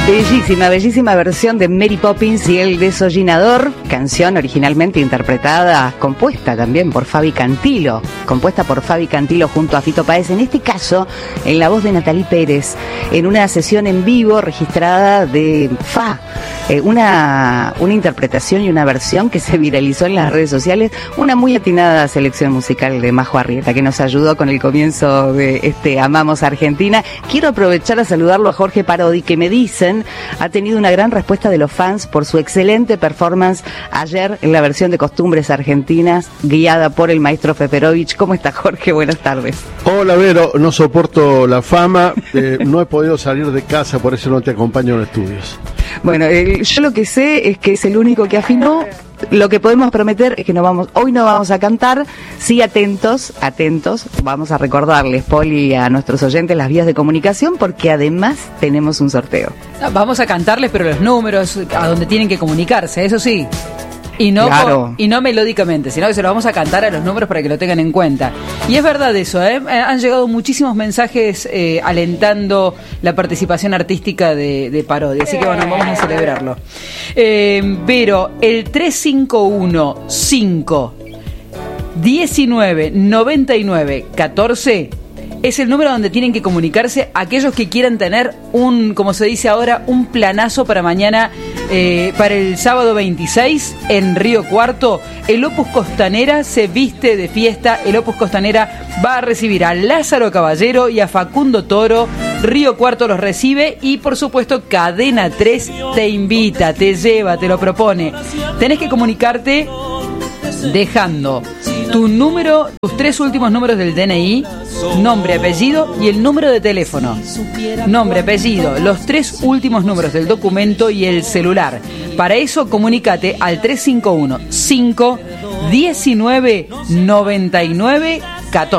Bellísima, bellísima versión de Mary Poppins y el desollinador, canción originalmente interpretada, compuesta también por Fabi Cantilo, junto a Fito Páez, en este caso en la voz de Natalie Pérez, en una sesión en vivo registrada de Fa, una interpretación y una versión que se viralizó en las redes sociales, una muy atinada selección musical de Majo Arrieta que nos ayudó con el comienzo de este Amamos Argentina. Quiero aprovechar a saludarlo a Jorge Parodi, que me dicen ha tenido una gran respuesta de los fans por su excelente performance ayer en la versión de Costumbres Argentinas, guiada por el maestro Feperovich. ¿Cómo está, Jorge? Buenas tardes. Hola, Vero, no soporto la fama, no he podido salir de casa, por eso no te acompaño en los estudios. Bueno, yo lo que sé es que es el único que afinó. Lo que podemos prometer es que hoy no vamos a cantar. Sí, atentos, vamos a recordarles, Poli, a nuestros oyentes las vías de comunicación, porque además tenemos un sorteo. Vamos a cantarles, pero los números, a donde tienen que comunicarse, eso sí. Y no, claro. Y no melódicamente, sino que se lo vamos a cantar a los números para que lo tengan en cuenta. Y es verdad eso, han llegado muchísimos mensajes alentando la participación artística de Parodi, así que bueno, vamos a celebrarlo. Pero el 351-5-19-99-14 es el número donde tienen que comunicarse aquellos que quieran tener como se dice ahora, un planazo para mañana, para el sábado 26 en Río Cuarto. El Opus Costanera se viste de fiesta. El Opus Costanera va a recibir a Lázaro Caballero y a Facundo Toro. Río Cuarto los recibe y por supuesto Cadena 3 te invita, te lleva, te lo propone. Tenés que comunicarte dejando tu número, tus 3 últimos números del DNI, nombre, apellido y el número de teléfono. Nombre, apellido, los 3 últimos números del documento y el celular. Para eso, comunícate al 351-5-19-99-14.